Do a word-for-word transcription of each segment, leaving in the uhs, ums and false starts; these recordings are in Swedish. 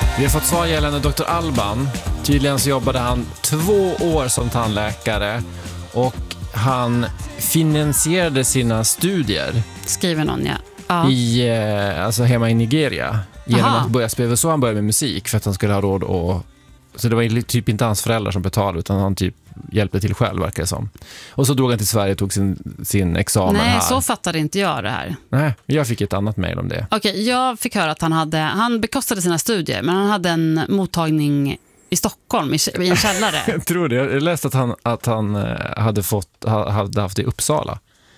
Vi har fått svar gällande doktor Alban. Tydligen så jobbade han två år som tandläkare och han finansierade sina studier. Skriver någon, ja. ja. I, eh, alltså hemma i Nigeria. Genom Aha. att börja spela. Så han började med musik för att han skulle ha råd och... Så det var typ inte hans föräldrar som betalade utan han typ hjälpte till själv, verkar det som. Och så drog han till Sverige och tog sin, sin examen Nej, här. Nej, så fattade inte jag det här. Nej, jag fick ett annat mejl om det. Okej, okay, jag fick höra att han hade... Han bekostade sina studier, men han hade en mottagning i Stockholm, i, i en källare. Jag tror det. Jag läste att han, att han hade, fått, hade haft det i Uppsala.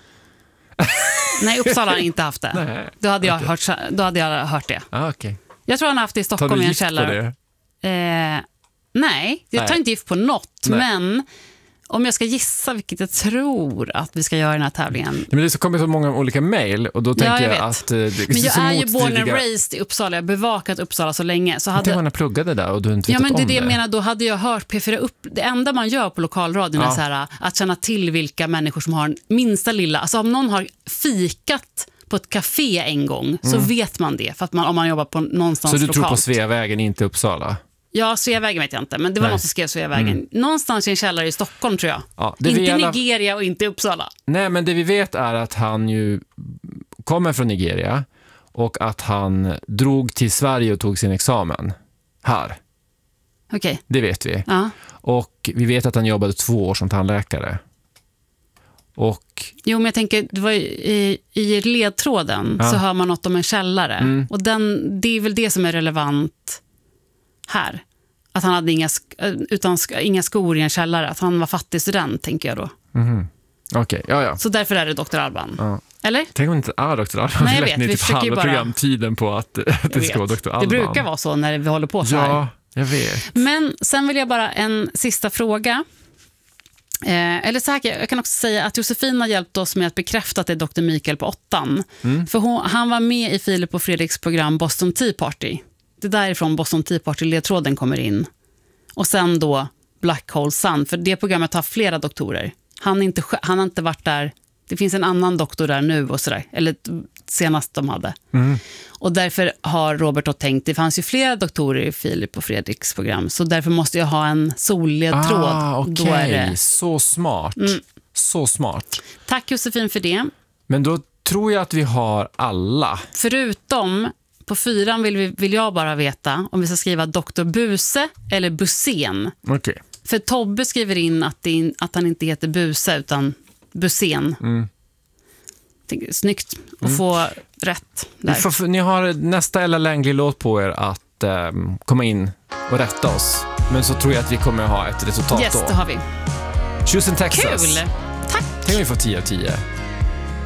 Nej, Uppsala har inte haft det. Nej, då, hade jag okay. hört, då hade jag hört det. Ah, okay. Jag tror han har haft det i Stockholm i en källare. Tar du gift på det? Eh, nej, jag tar nej. inte gift på något. Nej. Men om jag ska gissa, vilket jag tror att vi ska göra i den här tävlingen. Men det så kommer så många olika mejl och då ja, tänker jag, jag att... Det, det men jag är ju born and raised i Uppsala. Jag har bevakat Uppsala så länge. Så hade... man har pluggat där och du inte vet ja, men det om det. Jag det. menar, då hade jag hört P fyra upp. Det enda man gör på lokalradion ja. är så här, att känna till vilka människor som har en minsta lilla... Alltså om någon har fikat på ett café en gång mm. så vet man det. För att man, om man jobbar på någonstans Så du lokalt. tror på Sveavägen, inte Uppsala? Ja, Sveavägen vet jag inte, men det var Nej. någon som skrev Sveavägen. Mm. Någonstans i en källare i Stockholm, tror jag. Ja, inte alla... Nigeria och inte Uppsala. Nej, men det vi vet är att han ju kommer från Nigeria och att han drog till Sverige och tog sin examen här. Okej. Okay. Det vet vi. Ja. Och vi vet att han jobbade två år som tandläkare. Och... Jo, men jag tänker, det var i, i ledtråden ja. så hör man något om en källare. Mm. Och den, det är väl det som är relevant här. Att han hade inga, utan, inga skor i en källare. Att han var fattig student, tänker jag då. Mm. Okej, okay. ja, ja. Så därför är det doktor Alban. Ja. Eller? Tänk om det inte är doktor Alban. Nej, jag vet. Vi typ försöker halva bara... programtiden på att, att det ska vara doktor Alban. Det brukar vara så när vi håller på så här. Ja, jag vet. Men sen vill jag bara en sista fråga. Eh, eller så här, jag kan också säga att Josefin har hjälpt oss med att bekräfta att det är doktor Mikael på åttan. Mm. För hon, han var med i Filip och Fredriks program Boston Tea Party. Det är därifrån Boston Tea Party-ledtråden kommer in. Och sen då Black Hole Sun. För det programmet har flera doktorer. Han, inte, han har inte varit där. Det finns en annan doktor där nu och sådär. Eller senast de hade. Mm. Och därför har Robert då tänkt, det fanns ju flera doktorer i Filip och Fredriks program. Så därför måste jag ha en solledtråd. Ah, okej. Okay. Det... Så smart. Mm. Så smart. Tack Josefin för det. Men då tror jag att vi har alla. Förutom... På fyran vill, vi, vill jag bara veta om vi ska skriva doktor Buse eller Busén. Okay. För Tobbe skriver in att, det, att han inte heter Buse utan Busén. Mm. Snyggt att mm. få rätt där. Ni, får, ni har nästa Ella Langley-låt på er att um, komma in och rätta oss. Men så tror jag att vi kommer ha ett resultat yes, då. Yes, det har vi. Houston, Texas. Kul! Tack! Tänk om vi får tio av tio.